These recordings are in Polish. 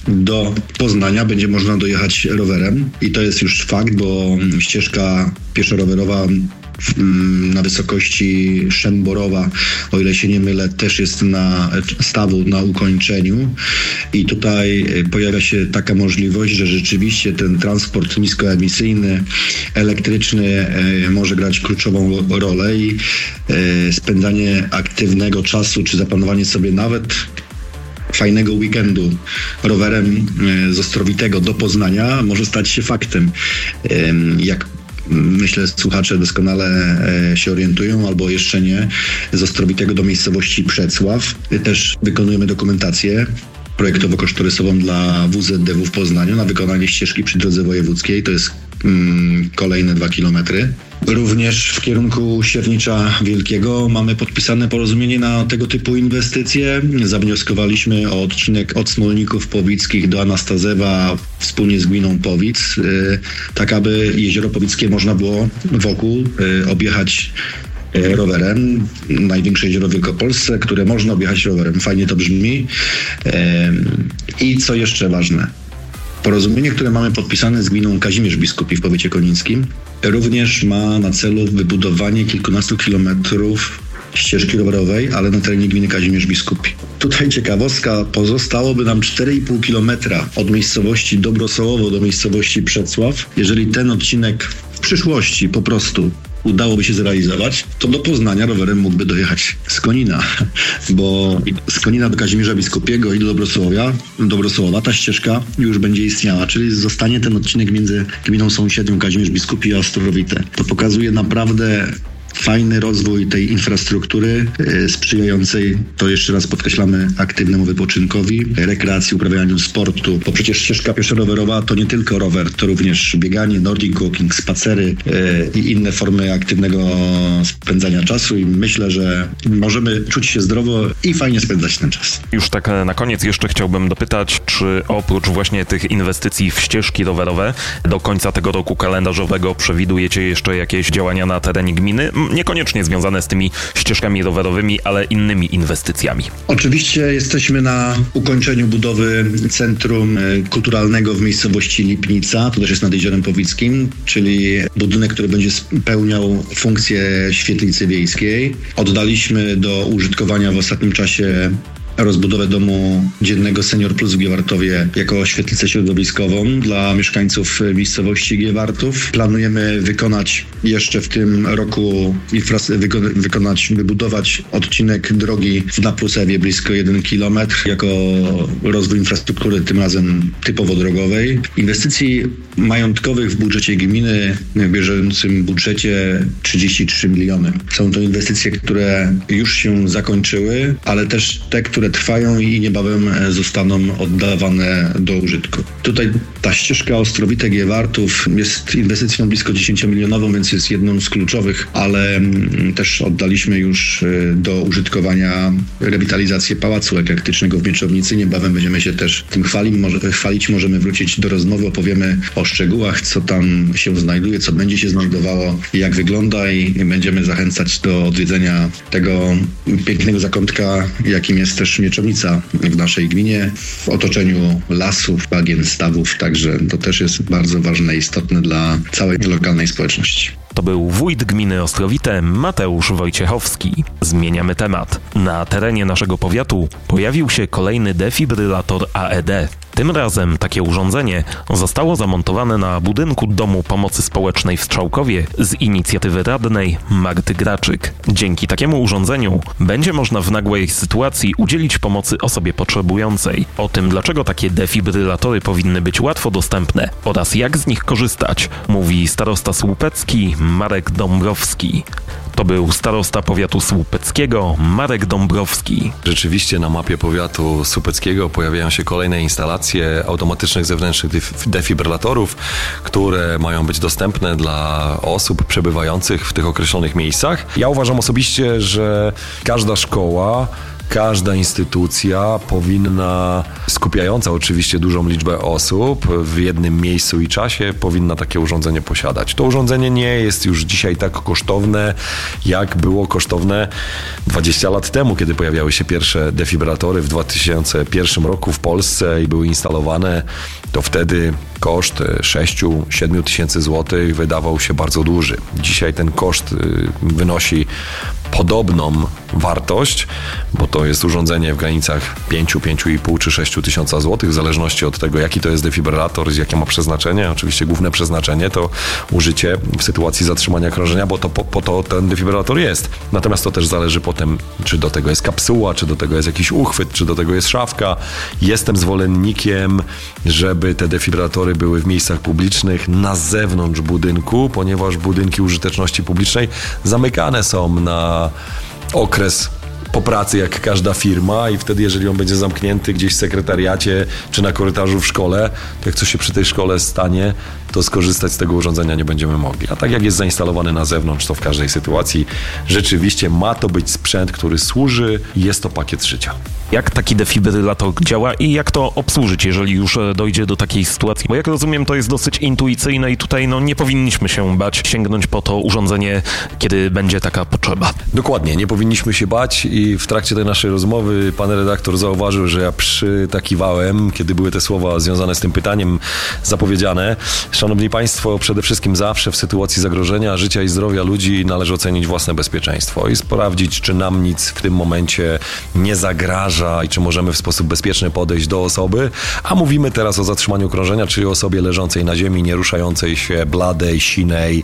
do Poznania będzie można dojechać rowerem i to jest już fakt, bo ścieżka pieszo-rowerowa na wysokości Szemborowa, o ile się nie mylę, też jest na ukończeniu i tutaj pojawia się taka możliwość, że rzeczywiście ten transport niskoemisyjny, elektryczny może grać kluczową rolę i spędzanie aktywnego czasu, czy zaplanowanie sobie nawet fajnego weekendu rowerem z Ostrowitego do Poznania może stać się faktem. Jak myślę, słuchacze doskonale się orientują, albo jeszcze nie, z Ostrowitego do miejscowości Przecław. Też wykonujemy dokumentację projektowo-kosztorysową dla WZDW w Poznaniu na wykonanie ścieżki przy drodze wojewódzkiej. To jest kolejne 2 kilometry. Również w kierunku Siernicza Wielkiego mamy podpisane porozumienie na tego typu inwestycje. Zawnioskowaliśmy o odcinek od Smolników Powickich do Anastazewa wspólnie z gminą Powic, tak aby Jezioro Powickie można było wokół objechać rowerem. Największe jezioro w Wielkopolsce, które można objechać rowerem. Fajnie to brzmi. I co jeszcze ważne? Porozumienie, które mamy podpisane z gminą Kazimierz Biskupi w powiecie konińskim, również ma na celu wybudowanie kilkunastu kilometrów ścieżki rowerowej, ale na terenie gminy Kazimierz Biskupi. Tutaj ciekawostka, pozostałoby nam 4,5 kilometra od miejscowości Dobrosołowo do miejscowości Przecław. Jeżeli ten odcinek w przyszłości po prostu udałoby się zrealizować, to do Poznania rowerem mógłby dojechać z Konina, bo z Konina do Kazimierza Biskupiego i do Dobrosołowa ta ścieżka już będzie istniała, czyli zostanie ten odcinek między gminą sąsiednią Kazimierz Biskupi a Ostrowite. To pokazuje naprawdę fajny rozwój tej infrastruktury sprzyjającej, to jeszcze raz podkreślamy, aktywnemu wypoczynkowi, rekreacji, uprawianiu sportu, bo przecież ścieżka pieszo-rowerowa to nie tylko rower, to również bieganie, nordic walking, spacery i inne formy aktywnego spędzania czasu i myślę, że możemy czuć się zdrowo i fajnie spędzać ten czas. Już tak na koniec jeszcze chciałbym dopytać, czy oprócz właśnie tych inwestycji w ścieżki rowerowe do końca tego roku kalendarzowego przewidujecie jeszcze jakieś działania na terenie gminy? Niekoniecznie związane z tymi ścieżkami rowerowymi, ale innymi inwestycjami. Oczywiście jesteśmy na ukończeniu budowy Centrum Kulturalnego w miejscowości Lipnica, to też jest nad Jeziorem Powickim, czyli budynek, który będzie spełniał funkcję świetlicy wiejskiej. Oddaliśmy do użytkowania w ostatnim czasie rozbudowę domu dziennego Senior Plus w Giewartowie jako świetlicę środowiskową dla mieszkańców miejscowości Giewartów. Planujemy wykonać jeszcze w tym roku wybudować odcinek drogi w Naplusewie blisko 1 km jako rozwój infrastruktury, tym razem typowo drogowej. Inwestycji majątkowych w budżecie gminy, w bieżącym budżecie 33 miliony. Są to inwestycje, które już się zakończyły, ale też te, które trwają i niebawem zostaną oddawane do użytku. Tutaj ta ścieżka Ostrowite-Giewartów jest inwestycją blisko 10-milionową, więc jest jedną z kluczowych, ale też oddaliśmy już do użytkowania rewitalizację Pałacu Eklektycznego w Mieczownicy. Niebawem będziemy się też tym chwalić. Możemy wrócić do rozmowy, opowiemy o szczegółach, co tam się znajduje, co będzie się znajdowało, jak wygląda i będziemy zachęcać do odwiedzenia tego pięknego zakątka, jakim jest też Mieczownica w naszej gminie, w otoczeniu lasów, bagien, stawów, także to też jest bardzo ważne i istotne dla całej lokalnej społeczności. To był wójt gminy Ostrowite Mateusz Wojciechowski. Zmieniamy temat. Na terenie naszego powiatu pojawił się kolejny defibrylator AED. Tym razem takie urządzenie zostało zamontowane na budynku Domu Pomocy Społecznej w Strzałkowie z inicjatywy radnej Magdy Graczyk. Dzięki takiemu urządzeniu będzie można w nagłej sytuacji udzielić pomocy osobie potrzebującej. O tym, dlaczego takie defibrylatory powinny być łatwo dostępne oraz jak z nich korzystać, mówi starosta słupecki Marek Dąbrowski. To był starosta powiatu słupeckiego Marek Dąbrowski. Rzeczywiście na mapie powiatu słupeckiego pojawiają się kolejne instalacje automatycznych zewnętrznych defibrylatorów, które mają być dostępne dla osób przebywających w tych określonych miejscach. Ja uważam osobiście, że każda szkoła każda instytucja powinna, skupiająca oczywiście dużą liczbę osób w jednym miejscu i czasie, powinna takie urządzenie posiadać. To urządzenie nie jest już dzisiaj tak kosztowne, jak było kosztowne 20 lat temu, kiedy pojawiały się pierwsze defibrylatory w 2001 roku w Polsce i były instalowane. To wtedy koszt 6-7 tysięcy złotych wydawał się bardzo duży. Dzisiaj ten koszt wynosi podobną wartość, bo to jest urządzenie w granicach 5, 5,5 czy 6 tysiąca złotych, w zależności od tego, jaki to jest defibrylator, jakie ma przeznaczenie. Oczywiście główne przeznaczenie to użycie w sytuacji zatrzymania krążenia, bo to po to ten defibrylator jest. Natomiast to też zależy potem, czy do tego jest kapsuła, czy do tego jest jakiś uchwyt, czy do tego jest szafka. Jestem zwolennikiem, żeby te defibrylatory były w miejscach publicznych, na zewnątrz budynku, ponieważ budynki użyteczności publicznej zamykane są na okres po pracy, jak każda firma, i wtedy, jeżeli on będzie zamknięty gdzieś w sekretariacie czy na korytarzu w szkole, to jak coś się przy tej szkole stanie, to skorzystać z tego urządzenia nie będziemy mogli. A tak jak jest zainstalowany na zewnątrz, to w każdej sytuacji rzeczywiście ma to być sprzęt, który służy i jest to pakiet życia. Jak taki defibrylator działa i jak to obsłużyć, jeżeli już dojdzie do takiej sytuacji? Bo jak rozumiem, to jest dosyć intuicyjne i tutaj nie powinniśmy się bać sięgnąć po to urządzenie, kiedy będzie taka potrzeba. Dokładnie, nie powinniśmy się bać i w trakcie tej naszej rozmowy pan redaktor zauważył, że ja przytakiwałem, kiedy były te słowa związane z tym pytaniem zapowiedziane. Szanowni Państwo, przede wszystkim zawsze w sytuacji zagrożenia życia i zdrowia ludzi należy ocenić własne bezpieczeństwo i sprawdzić, czy nam nic w tym momencie nie zagraża i czy możemy w sposób bezpieczny podejść do osoby, a mówimy teraz o zatrzymaniu krążenia, czyli osobie leżącej na ziemi, nie ruszającej się, bladej, sinej,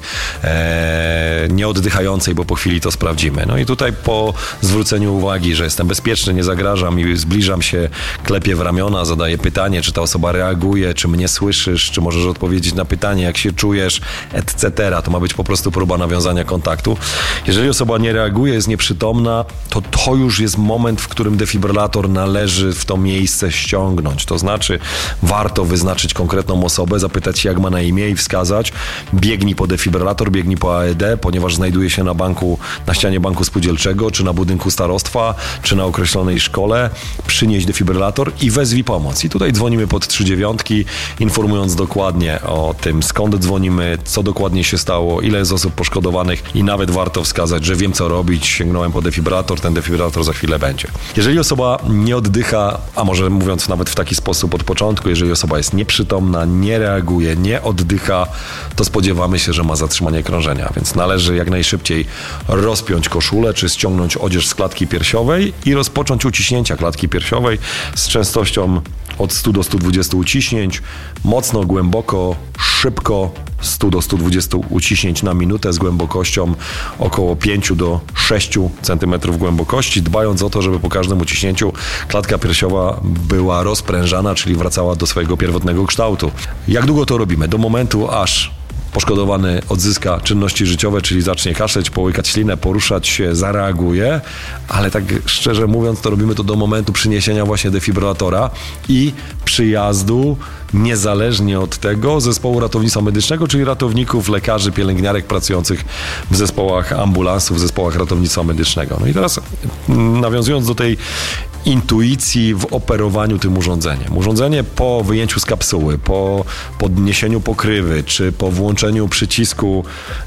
nieoddychającej, bo po chwili to sprawdzimy. No i tutaj po zwróceniu uwagi, że jestem bezpieczny, nie zagrażam i zbliżam się, klepię w ramiona, zadaję pytanie, czy ta osoba reaguje, czy mnie słyszysz, czy możesz odpowiedzieć na pytanie, jak się czujesz, etc. To ma być po prostu próba nawiązania kontaktu. Jeżeli osoba nie reaguje, jest nieprzytomna, to już jest moment, w którym defibrylator należy w to miejsce ściągnąć. To znaczy warto wyznaczyć konkretną osobę, zapytać się, jak ma na imię i wskazać: biegnij po defibrylator, biegnij po AED, ponieważ znajduje się na ścianie banku spółdzielczego, czy na budynku starostwa, czy na określonej szkole. Przynieś defibrylator i wezwij pomoc. I tutaj dzwonimy pod 39, informując dokładnie o tym, skąd dzwonimy, co dokładnie się stało, ile jest osób poszkodowanych i nawet warto wskazać, że wiem, co robić, sięgnąłem po defibrylator, ten defibrylator za chwilę będzie. Jeżeli osoba nie oddycha, a może mówiąc nawet w taki sposób od początku, jeżeli osoba jest nieprzytomna, nie reaguje, nie oddycha, to spodziewamy się, że ma zatrzymanie krążenia, więc należy jak najszybciej rozpiąć koszulę, czy ściągnąć odzież z klatki piersiowej i rozpocząć uciśnięcia klatki piersiowej z częstością od 100 do 120 uciśnięć, mocno, głęboko, szybko, 100 do 120 uciśnięć na minutę z głębokością około 5 do 6 cm głębokości, dbając o to, żeby po każdym uciśnięciu klatka piersiowa była rozprężana, czyli wracała do swojego pierwotnego kształtu. Jak długo to robimy? Do momentu, aż poszkodowany odzyska czynności życiowe, czyli zacznie kaszleć, połykać ślinę, poruszać się, zareaguje, ale tak szczerze mówiąc, to robimy to do momentu przyniesienia właśnie defibrylatora i przyjazdu, niezależnie od tego, zespołu ratownictwa medycznego, czyli ratowników, lekarzy, pielęgniarek pracujących w zespołach ambulansów, w zespołach ratownictwa medycznego. No i teraz nawiązując do tej intuicji w operowaniu tym urządzeniem. Urządzenie po wyjęciu z kapsuły, po podniesieniu pokrywy, czy po włączeniu przycisku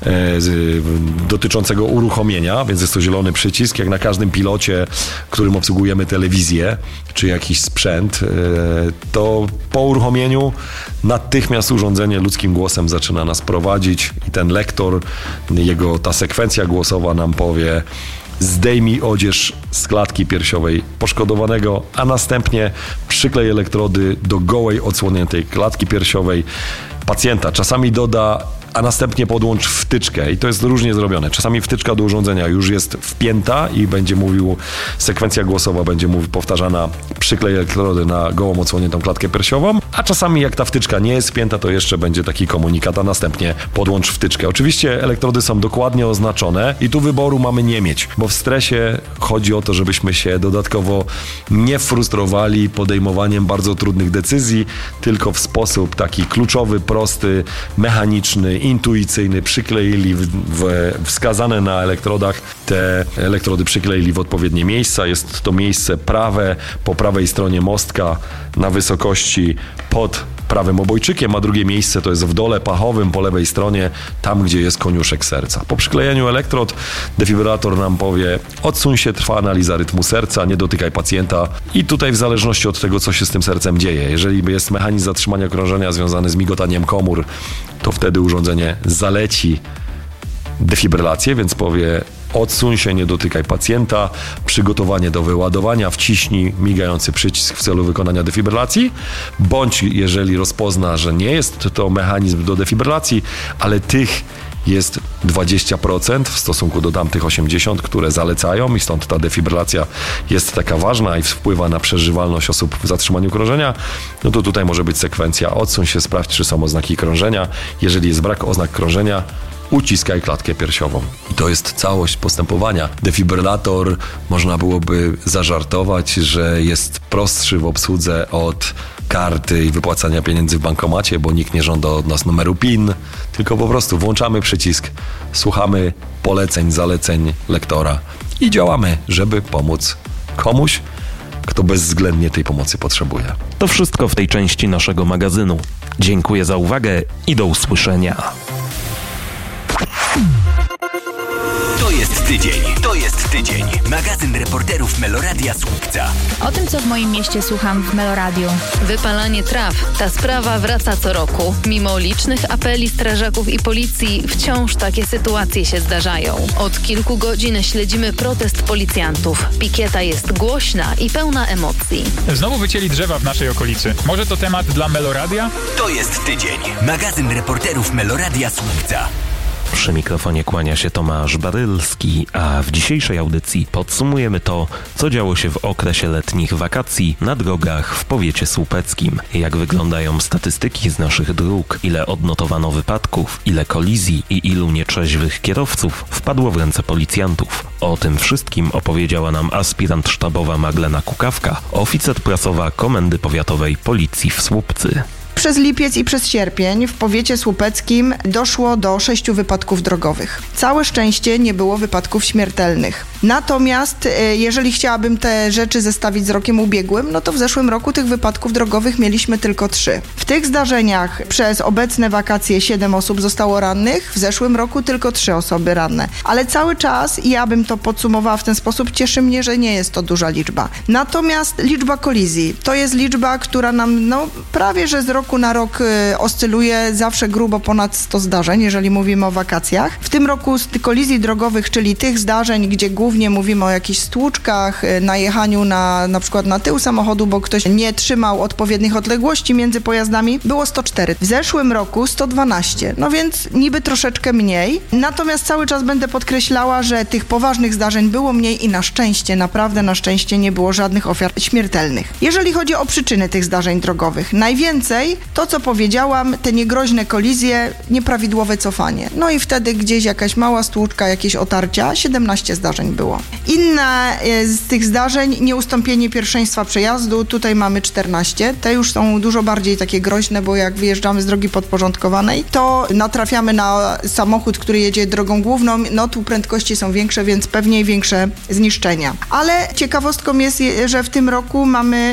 dotyczącego uruchomienia, więc jest to zielony przycisk, jak na każdym pilocie, którym obsługujemy telewizję, czy jakiś sprzęt, to po uruchomieniu natychmiast urządzenie ludzkim głosem zaczyna nas prowadzić i ten lektor, ta sekwencja głosowa nam powie: zdejmij odzież z klatki piersiowej poszkodowanego, a następnie przyklej elektrody do gołej, odsłoniętej klatki piersiowej pacjenta. Czasami doda, a następnie podłącz wtyczkę i to jest różnie zrobione. Czasami wtyczka do urządzenia już jest wpięta i będzie mówił, sekwencja głosowa będzie powtarzana: przyklej elektrody na gołą, odsłoniętą klatkę piersiową, a czasami jak ta wtyczka nie jest wpięta, to jeszcze będzie taki komunikat, a następnie podłącz wtyczkę. Oczywiście elektrody są dokładnie oznaczone i tu wyboru mamy nie mieć, bo w stresie chodzi o to, żebyśmy się dodatkowo nie frustrowali podejmowaniem bardzo trudnych decyzji, tylko w sposób taki kluczowy, prosty, mechaniczny, intuicyjny, przykleili wskazane na elektrodach, te elektrody przykleili w odpowiednie miejsca. Jest to miejsce prawe, po prawej stronie mostka na wysokości pod prawym obojczykiem, a drugie miejsce to jest w dole pachowym po lewej stronie, tam gdzie jest koniuszek serca. Po przyklejeniu elektrod defibrylator nam powie: odsuń się, trwa analiza rytmu serca, nie dotykaj pacjenta. I tutaj w zależności od tego, co się z tym sercem dzieje, jeżeli jest mechanizm zatrzymania krążenia związany z migotaniem komór, to wtedy urządzenie zaleci defibrylację, więc powie: odsuń się, nie dotykaj pacjenta, przygotowanie do wyładowania, wciśnij migający przycisk w celu wykonania defibrylacji, bądź jeżeli rozpozna, że nie jest to mechanizm do defibrylacji, ale tych jest 20% w stosunku do tamtych 80%, które zalecają i stąd ta defibrylacja jest taka ważna i wpływa na przeżywalność osób w zatrzymaniu krążenia, no to tutaj może być sekwencja: odsuń się, sprawdź, czy są oznaki krążenia. Jeżeli jest brak oznak krążenia, uciskaj klatkę piersiową. I to jest całość postępowania. Defibrylator, można byłoby zażartować, że jest prostszy w obsłudze od karty i wypłacania pieniędzy w bankomacie, bo nikt nie żąda od nas numeru PIN, tylko po prostu włączamy przycisk, słuchamy poleceń, zaleceń lektora i działamy, żeby pomóc komuś, kto bezwzględnie tej pomocy potrzebuje. To wszystko w tej części naszego magazynu. Dziękuję za uwagę i do usłyszenia. To jest tydzień. Magazyn reporterów Meloradia Słupca. O tym, co w moim mieście słucham w Meloradiu. Wypalanie traw. Ta sprawa wraca co roku. Mimo licznych apeli strażaków i policji, wciąż takie sytuacje się zdarzają. Od kilku godzin śledzimy protest policjantów. Pikieta jest głośna i pełna emocji. Znowu wycięli drzewa w naszej okolicy. Może to temat dla Meloradia? To jest tydzień. Magazyn reporterów Meloradia Słupca. Przy mikrofonie kłania się Tomasz Barylski, a w dzisiejszej audycji podsumujemy to, co działo się w okresie letnich wakacji na drogach w powiecie słupeckim. Jak wyglądają statystyki z naszych dróg, ile odnotowano wypadków, ile kolizji i ilu nietrzeźwych kierowców wpadło w ręce policjantów. O tym wszystkim opowiedziała nam aspirant sztabowa Magdalena Kukawka, oficer prasowa Komendy Powiatowej Policji w Słupcy. Przez lipiec i przez sierpień w powiecie słupeckim doszło do 6 wypadków drogowych. Całe szczęście nie było wypadków śmiertelnych. Natomiast jeżeli chciałabym te rzeczy zestawić z rokiem ubiegłym, no to w zeszłym roku tych wypadków drogowych mieliśmy tylko 3. W tych zdarzeniach przez obecne wakacje 7 osób zostało rannych, w zeszłym roku tylko 3 osoby ranne. Ale cały czas, ja bym to podsumowała w ten sposób, cieszy mnie, że nie jest to duża liczba. Natomiast liczba kolizji to jest liczba, która nam prawie że z roku na rok oscyluje zawsze grubo ponad 100 zdarzeń, jeżeli mówimy o wakacjach. W tym roku z kolizji drogowych, czyli tych zdarzeń, gdzie głównie mówimy o jakichś stłuczkach, najechaniu na przykład na tył samochodu, bo ktoś nie trzymał odpowiednich odległości między pojazdami, było 104. W zeszłym roku 112, no więc niby troszeczkę mniej. Natomiast cały czas będę podkreślała, że tych poważnych zdarzeń było mniej i na szczęście, naprawdę na szczęście nie było żadnych ofiar śmiertelnych. Jeżeli chodzi o przyczyny tych zdarzeń drogowych, najwięcej to, co powiedziałam, te niegroźne kolizje, nieprawidłowe cofanie. No i wtedy gdzieś jakaś mała stłuczka, jakieś otarcia, 17 zdarzeń było. Inne z tych zdarzeń, nieustąpienie pierwszeństwa przejazdu, tutaj mamy 14. Te już są dużo bardziej takie groźne, bo jak wyjeżdżamy z drogi podporządkowanej, to natrafiamy na samochód, który jedzie drogą główną, no tu prędkości są większe, więc pewnie większe zniszczenia. Ale ciekawostką jest, że w tym roku mamy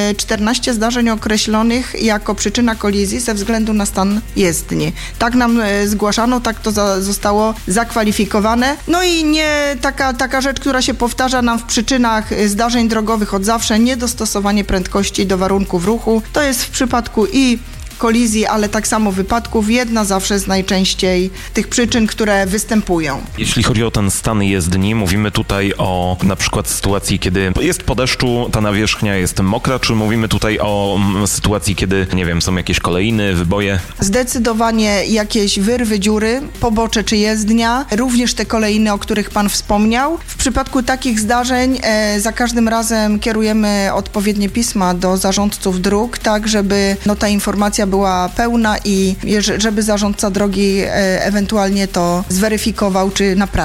14 zdarzeń określonych jako przyczyna kolizji ze względu na stan jezdni. Tak nam zgłaszano, tak to zostało zakwalifikowane. No i nie taka rzecz, która się powtarza nam w przyczynach zdarzeń drogowych od zawsze, niedostosowanie prędkości do warunków ruchu. To jest w przypadku i kolizji, ale tak samo wypadków, jedna zawsze z najczęściej tych przyczyn, które występują. Jeśli chodzi o ten stan jezdni, mówimy tutaj o na przykład sytuacji, kiedy jest po deszczu, ta nawierzchnia jest mokra, czy mówimy tutaj o sytuacji, kiedy, nie wiem, są jakieś kolejny, wyboje? Zdecydowanie jakieś wyrwy, dziury, pobocze czy jezdnia, również te kolejny, o których Pan wspomniał. W przypadku takich zdarzeń za każdym razem kierujemy odpowiednie pisma do zarządców dróg, tak żeby ta informacja była pełna i żeby zarządca drogi ewentualnie to zweryfikował czy naprawił.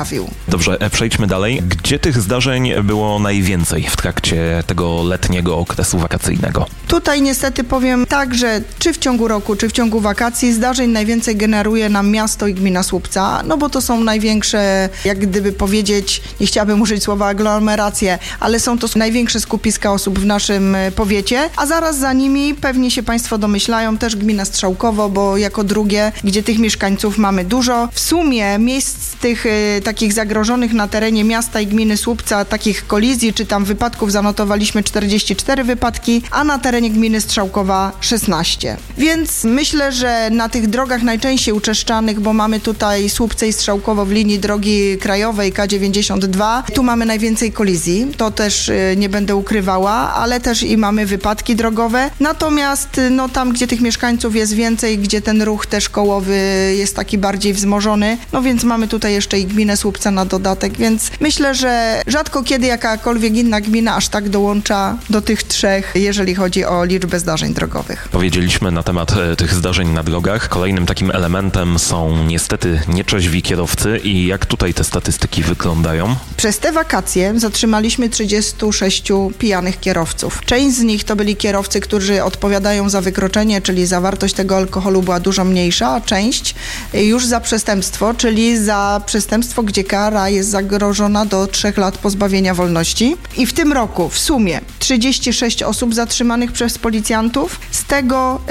Dobrze, przejdźmy dalej. Gdzie tych zdarzeń było najwięcej w trakcie tego letniego okresu wakacyjnego? Tutaj niestety powiem tak, że czy w ciągu roku, czy w ciągu wakacji zdarzeń najwięcej generuje nam miasto i gmina Słupca, no bo to są największe, jak gdyby powiedzieć, nie chciałabym użyć słowa aglomeracje, ale są to największe skupiska osób w naszym powiecie, a zaraz za nimi pewnie się Państwo domyślają też gmina Strzałkowo, bo jako drugie, gdzie tych mieszkańców mamy dużo. W sumie miejsc tych takich zagrożonych na terenie miasta i gminy Słupca, takich kolizji czy tam wypadków zanotowaliśmy 44 wypadki, a na terenie gminy Strzałkowa 16. Więc myślę, że na tych drogach najczęściej uczeszczanych, bo mamy tutaj Słupce i Strzałkowo w linii drogi krajowej K92, tu mamy najwięcej kolizji, to też nie będę ukrywała, ale też i mamy wypadki drogowe. Natomiast no tam, gdzie tych mieszkańców jest więcej, gdzie ten ruch też kołowy jest taki bardziej wzmożony, no więc mamy tutaj jeszcze i gminę Słupca na dodatek, więc myślę, że rzadko kiedy jakakolwiek inna gmina aż tak dołącza do tych trzech, jeżeli chodzi o liczbę zdarzeń drogowych. Powiedzieliśmy na temat tych zdarzeń na drogach. Kolejnym takim elementem są niestety nieczeźwi kierowcy i jak tutaj te statystyki wyglądają? Przez te wakacje zatrzymaliśmy 36 pijanych kierowców. Część z nich to byli kierowcy, którzy odpowiadają za wykroczenie, czyli zawartość tego alkoholu była dużo mniejsza, a część już za przestępstwo, czyli za przestępstwo, gdzie kara jest zagrożona do 3 lat pozbawienia wolności. I w tym roku w sumie 36 osób zatrzymanych przez policjantów, z tego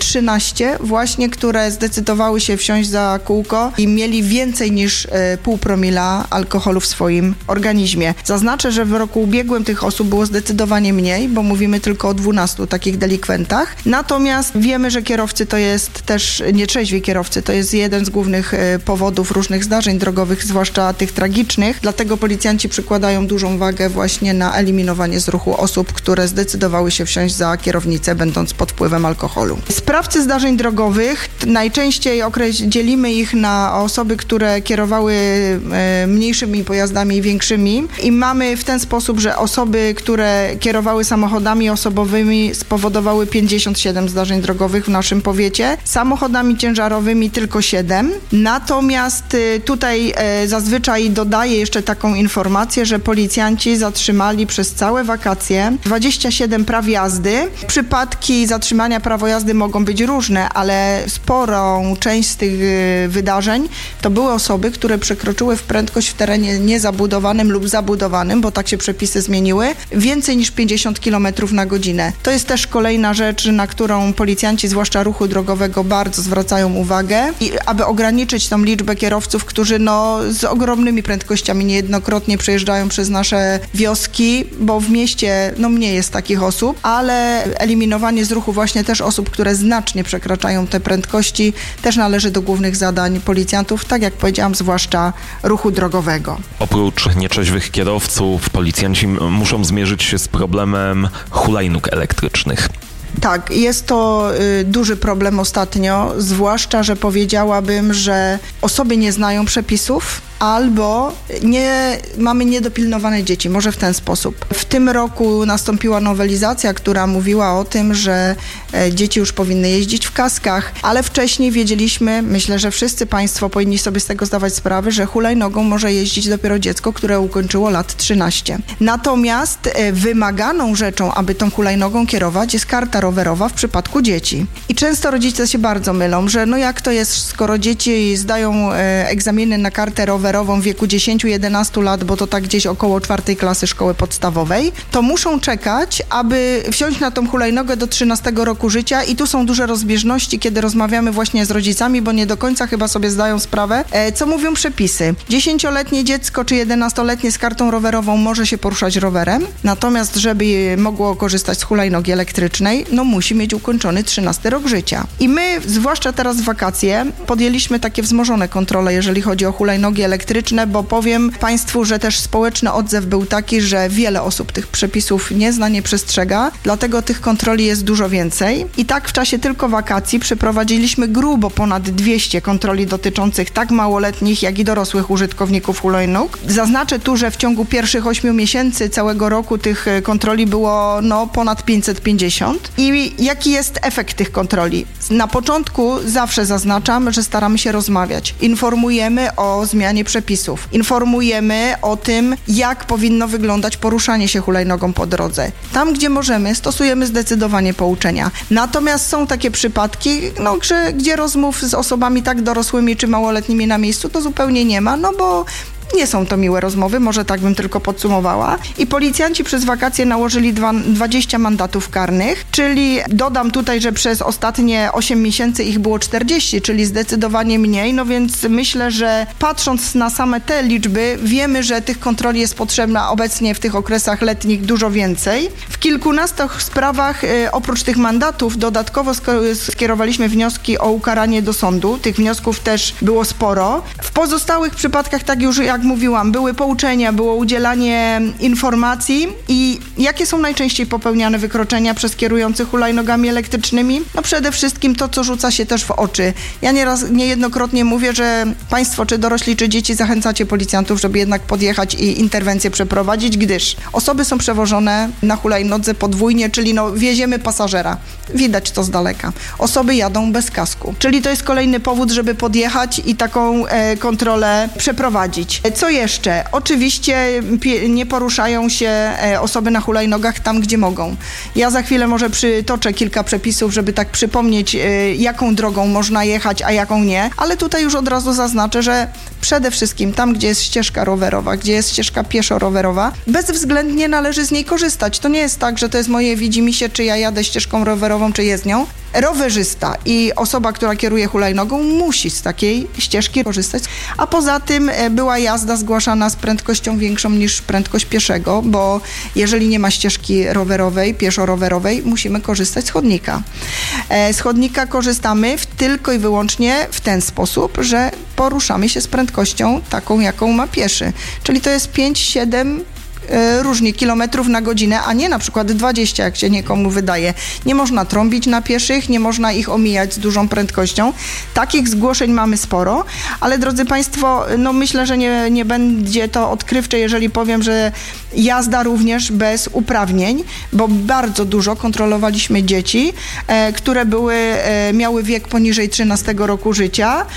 13 właśnie, które zdecydowały się wsiąść za kółko i mieli więcej niż pół promila alkoholu w swoim organizmie. Zaznaczę, że w roku ubiegłym tych osób było zdecydowanie mniej, bo mówimy tylko o 12 takich delikwentach. Natomiast wiemy, że kierowcy to jest też nietrzeźwi kierowcy, to jest jeden z głównych powodów różnych zdarzeń drogowych, zwłaszcza tych tragicznych. Dlatego policjanci przykładają dużą wagę właśnie na eliminowanie z ruchu osób, które zdecydowały się wsiąść za kierownicę, będąc pod wpływem alkoholu. Sprawcy zdarzeń drogowych, najczęściej dzielimy ich na osoby, które kierowały mniejszymi pojazdami i większymi i mamy w ten sposób, że osoby, które kierowały samochodami osobowymi spowodowały 57 zdarzeń drogowych w naszym powiecie, samochodami ciężarowymi tylko 7. Natomiast tutaj zazwyczaj dodaję jeszcze taką informację, że policjanci zatrzymali przez całe wakacje 27 praw jazdy. Przypadki zatrzymania prawa jazdy mogą być różne, ale sporą część z tych wydarzeń to były osoby, które przekroczyły prędkość w terenie niezabudowanym lub zabudowanym, bo tak się przepisy zmieniły, więcej niż 50 km na godzinę. To jest też kolejna rzecz, na którą policjanci, zwłaszcza ruchu drogowego, bardzo zwracają uwagę i aby ograniczyć tą liczbę kierowców, którzy z ogromnymi prędkościami niejednokrotnie przejeżdżają przez nasze wioski, bo w mieście mniej jest takich osób, ale eliminowanie z ruchu właśnie też osób, które znacznie przekraczają te prędkości, też należy do głównych zadań policjantów, tak jak powiedziałam, zwłaszcza ruchu drogowego. Oprócz nieczeźwych kierowców, policjanci muszą zmierzyć się z problemem hulajnóg elektrycznych. Tak, jest to duży problem ostatnio, zwłaszcza, że powiedziałabym, że osoby nie znają przepisów albo mamy niedopilnowane dzieci, może w ten sposób. W tym roku nastąpiła nowelizacja, która mówiła o tym, że dzieci już powinny jeździć w kaskach, ale wcześniej wiedzieliśmy, myślę, że wszyscy Państwo powinni sobie z tego zdawać sprawę, że hulajnogą może jeździć dopiero dziecko, które ukończyło lat 13. Natomiast wymaganą rzeczą, aby tą hulajnogą kierować, jest karta rowerowa w przypadku dzieci. I często rodzice się bardzo mylą, że jak to jest, skoro dzieci zdają egzaminy na kartę rowerową w wieku 10-11 lat, bo to tak gdzieś około 4 klasy szkoły podstawowej, to muszą czekać, aby wsiąść na tą hulajnogę do 13 roku życia i tu są duże rozbieżności, kiedy rozmawiamy właśnie z rodzicami, bo nie do końca chyba sobie zdają sprawę, co mówią przepisy. 10-letnie dziecko czy 11-letnie z kartą rowerową może się poruszać rowerem, natomiast żeby mogło korzystać z hulajnogi elektrycznej, musi mieć ukończony 13 rok życia. I my, zwłaszcza teraz w wakacje, podjęliśmy takie wzmożone kontrole, jeżeli chodzi o hulajnogi elektryczne, bo powiem Państwu, że też społeczny odzew był taki, że wiele osób tych przepisów nie zna, nie przestrzega, dlatego tych kontroli jest dużo więcej. I tak w czasie tylko wakacji przeprowadziliśmy grubo ponad 200 kontroli dotyczących tak małoletnich, jak i dorosłych użytkowników hulajnóg. Zaznaczę tu, że w ciągu pierwszych 8 miesięcy całego roku tych kontroli było ponad 550. I jaki jest efekt tych kontroli? Na początku zawsze zaznaczam, że staramy się rozmawiać. Informujemy o zmianie przepisów. Informujemy o tym, jak powinno wyglądać poruszanie się hulajnogą po drodze. Tam, gdzie możemy, stosujemy zdecydowanie pouczenia. Natomiast są takie przypadki, gdzie rozmów z osobami tak dorosłymi czy małoletnimi na miejscu to zupełnie nie ma, bo nie są to miłe rozmowy, może tak bym tylko podsumowała. I policjanci przez wakacje nałożyli 20 mandatów karnych, czyli dodam tutaj, że przez ostatnie 8 miesięcy ich było 40, czyli zdecydowanie mniej, więc myślę, że patrząc na same te liczby, wiemy, że tych kontroli jest potrzebna obecnie w tych okresach letnich dużo więcej. W kilkunastu sprawach oprócz tych mandatów dodatkowo skierowaliśmy wnioski o ukaranie do sądu. Tych wniosków też było sporo. W pozostałych przypadkach, tak już jak mówiłam, były pouczenia, było udzielanie informacji. I jakie są najczęściej popełniane wykroczenia przez kierujących hulajnogami elektrycznymi? Przede wszystkim to, co rzuca się też w oczy. Ja niejednokrotnie mówię, że państwo, czy dorośli, czy dzieci, zachęcacie policjantów, żeby jednak podjechać i interwencję przeprowadzić, gdyż osoby są przewożone na hulajnodze podwójnie, czyli wieziemy pasażera. Widać to z daleka. Osoby jadą bez kasku. Czyli to jest kolejny powód, żeby podjechać i taką kontrolę przeprowadzić. Co jeszcze? Oczywiście nie poruszają się osoby na hulajnogach tam, gdzie mogą. Ja za chwilę może przytoczę kilka przepisów, żeby tak przypomnieć, jaką drogą można jechać, a jaką nie, ale tutaj już od razu zaznaczę, że przede wszystkim tam, gdzie jest ścieżka rowerowa, gdzie jest ścieżka pieszo-rowerowa, bezwzględnie należy z niej korzystać. To nie jest tak, że to jest moje widzimisię, czy ja jadę ścieżką rowerową, czy jezdnią. Rowerzysta i osoba, która kieruje hulajnogą, musi z takiej ścieżki korzystać. A poza tym była jazda zgłaszana z prędkością większą niż prędkość pieszego, bo jeżeli nie ma ścieżki rowerowej, pieszo-rowerowej, musimy korzystać z chodnika. Z chodnika korzystamy tylko i wyłącznie w ten sposób, że poruszamy się z prędkością taką, jaką ma pieszy. Czyli to jest 5-7 różnie kilometrów na godzinę, a nie na przykład 20, jak się niekomu wydaje. Nie można trąbić na pieszych, nie można ich omijać z dużą prędkością. Takich zgłoszeń mamy sporo, ale drodzy Państwo, myślę, że nie będzie to odkrywcze, jeżeli powiem, że jazda również bez uprawnień, bo bardzo dużo kontrolowaliśmy dzieci, które miały wiek poniżej 13 roku życia.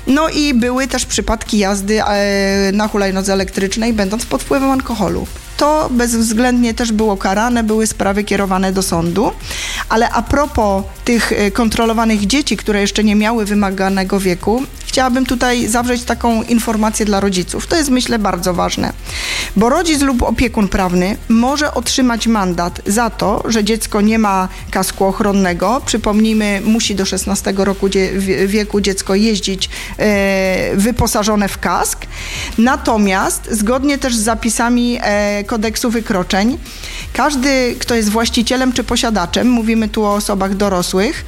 I były też przypadki jazdy na hulajnodze elektrycznej, będąc pod wpływem alkoholu. To bezwzględnie też było karane, były sprawy kierowane do sądu. Ale a propos tych kontrolowanych dzieci, które jeszcze nie miały wymaganego wieku, chciałabym tutaj zawrzeć taką informację dla rodziców. To jest, myślę, bardzo ważne. Bo rodzic lub opiekun prawny może otrzymać mandat za to, że dziecko nie ma kasku ochronnego. Przypomnijmy, musi do 16 roku wieku dziecko jeździć wyposażone w kask. Natomiast zgodnie też z zapisami kodeksu wykroczeń, każdy, kto jest właścicielem czy posiadaczem, mówimy tu o osobach dorosłych,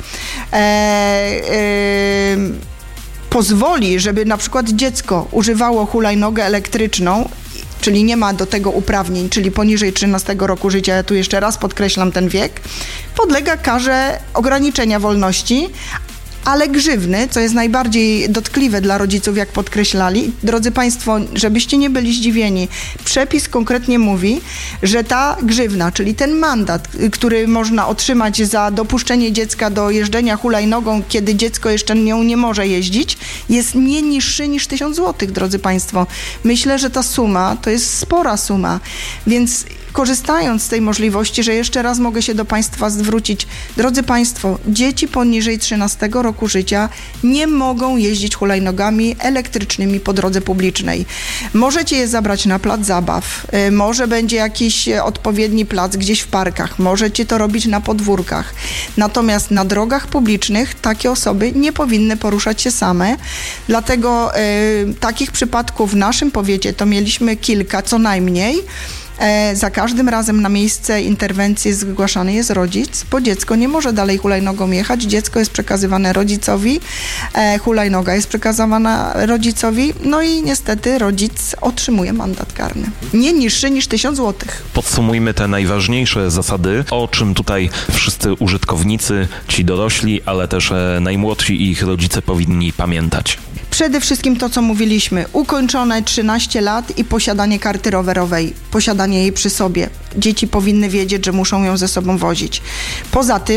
pozwoli, żeby na przykład dziecko używało hulajnogę elektryczną, czyli nie ma do tego uprawnień, czyli poniżej 13 roku życia, ja tu jeszcze raz podkreślam ten wiek, podlega karze ograniczenia wolności, ale grzywny, co jest najbardziej dotkliwe dla rodziców, jak podkreślali. Drodzy Państwo, żebyście nie byli zdziwieni, przepis konkretnie mówi, że ta grzywna, czyli ten mandat, który można otrzymać za dopuszczenie dziecka do jeżdżenia hulajnogą, kiedy dziecko jeszcze nią nie może jeździć, jest nie niższy niż 1000 zł, drodzy Państwo. Myślę, że ta suma to jest spora suma, więc korzystając z tej możliwości, że jeszcze raz mogę się do Państwa zwrócić. Drodzy Państwo, dzieci poniżej 13 roku życia nie mogą jeździć hulajnogami elektrycznymi po drodze publicznej. Możecie je zabrać na plac zabaw, może będzie jakiś odpowiedni plac gdzieś w parkach, możecie to robić na podwórkach. Natomiast na drogach publicznych takie osoby nie powinny poruszać się same. Dlatego takich przypadków w naszym powiecie to mieliśmy kilka co najmniej. Za każdym razem na miejsce interwencji zgłaszany jest rodzic, bo dziecko nie może dalej hulajnogą jechać, dziecko jest przekazywane rodzicowi, hulajnoga jest przekazywana rodzicowi, i niestety rodzic otrzymuje mandat karny. Nie niższy niż 1000 zł. Podsumujmy te najważniejsze zasady, o czym tutaj wszyscy użytkownicy, ci dorośli, ale też najmłodsi i ich rodzice powinni pamiętać. Przede wszystkim to, co mówiliśmy, ukończone 13 lat i posiadanie karty rowerowej, posiadanie jej przy sobie. Dzieci powinny wiedzieć, że muszą ją ze sobą wozić. Poza tym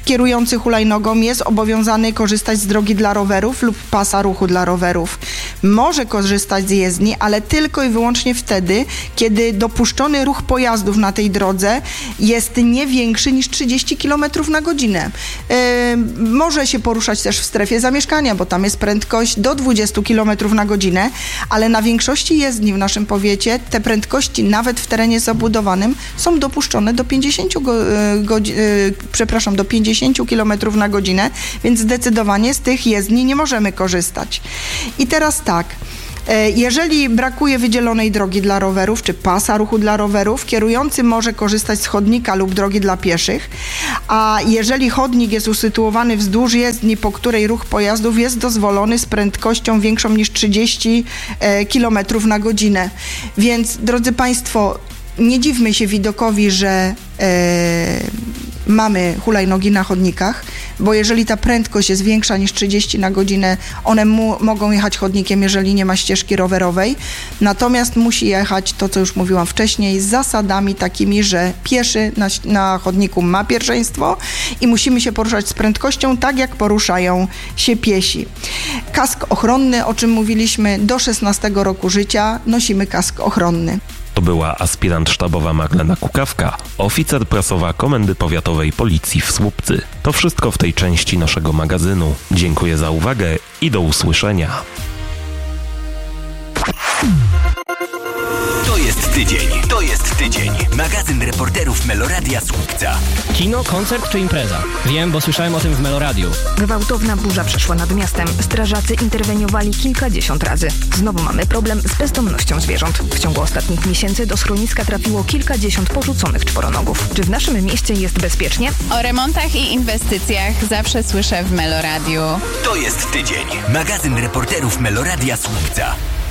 kierujący hulajnogą jest obowiązany korzystać z drogi dla rowerów lub pasa ruchu dla rowerów. Może korzystać z jezdni, ale tylko i wyłącznie wtedy, kiedy dopuszczony ruch pojazdów na tej drodze jest nie większy niż 30 km na godzinę. Może się poruszać też w strefie zamieszkania, bo tam jest prędkość do 20 km na godzinę, ale na większości jezdni w naszym powiecie te prędkości nawet w terenie zabudowanym są dopuszczone do 50 km na godzinę, więc zdecydowanie z tych jezdni nie możemy korzystać. I teraz tak, jeżeli brakuje wydzielonej drogi dla rowerów czy pasa ruchu dla rowerów, kierujący może korzystać z chodnika lub drogi dla pieszych, a jeżeli chodnik jest usytuowany wzdłuż jezdni, po której ruch pojazdów jest dozwolony z prędkością większą niż 30 km na godzinę. Więc, drodzy Państwo, nie dziwmy się widokowi, że mamy hulajnogi na chodnikach, bo jeżeli ta prędkość jest większa niż 30 na godzinę, one mogą jechać chodnikiem, jeżeli nie ma ścieżki rowerowej. Natomiast musi jechać, to co już mówiłam wcześniej, z zasadami takimi, że pieszy na chodniku ma pierwszeństwo i musimy się poruszać z prędkością tak, jak poruszają się piesi. Kask ochronny, o czym mówiliśmy, do 16 roku życia nosimy kask ochronny. To była aspirant sztabowa Magdalena Kukawka, oficer prasowa Komendy Powiatowej Policji w Słupcy. To wszystko w tej części naszego magazynu. Dziękuję za uwagę i do usłyszenia. To jest tydzień. Magazyn reporterów Meloradia Słupca. Kino, koncert czy impreza? Wiem, bo słyszałem o tym w Meloradiu. Gwałtowna burza przeszła nad miastem. Strażacy interweniowali kilkadziesiąt razy. Znowu mamy problem z bezdomnością zwierząt. W ciągu ostatnich miesięcy do schroniska trafiło kilkadziesiąt porzuconych czworonogów. Czy w naszym mieście jest bezpiecznie? O remontach i inwestycjach zawsze słyszę w Meloradiu. To jest tydzień. Magazyn reporterów Meloradia Słupca.